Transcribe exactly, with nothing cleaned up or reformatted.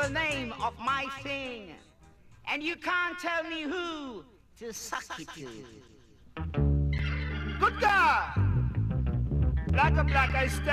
the name of my thing. And you can't tell me who to suck it to. Good God! Black and black, I stand.